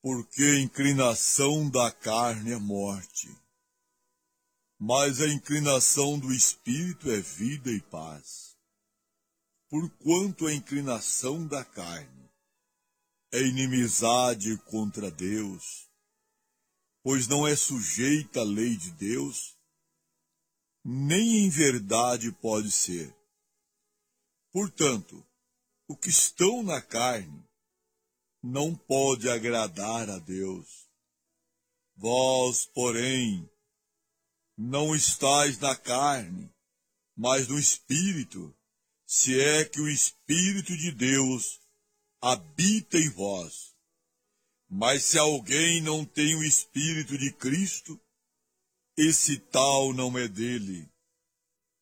Porque a inclinação da carne é morte, mas a inclinação do espírito é vida e paz. Porquanto a inclinação da carne é inimizade contra Deus, pois não é sujeita à lei de Deus, nem em verdade pode ser. Portanto, o que estão na carne não pode agradar a Deus. Vós, porém, não estáis na carne, mas no Espírito, se é que o Espírito de Deus habita em vós. Mas se alguém não tem o Espírito de Cristo, esse tal não é dele.